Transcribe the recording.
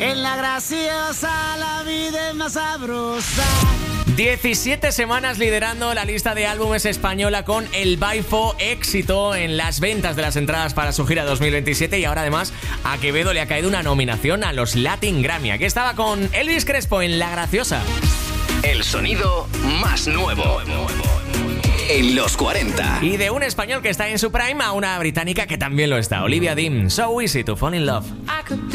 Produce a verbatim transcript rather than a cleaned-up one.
En la graciosa la vida es más sabrosa. diecisiete semanas liderando la lista de álbumes española con El Baifo, éxito en las ventas de las entradas para su gira dos mil veintisiete, y ahora además a Quevedo le ha caído una nominación a los Latin Grammy. Aquí estaba con Elvis Crespo en La Graciosa. El sonido más nuevo en los cuarenta. Y de un español que está en su prime a una británica que también lo está, Olivia Dean, So Easy to Fall in Love.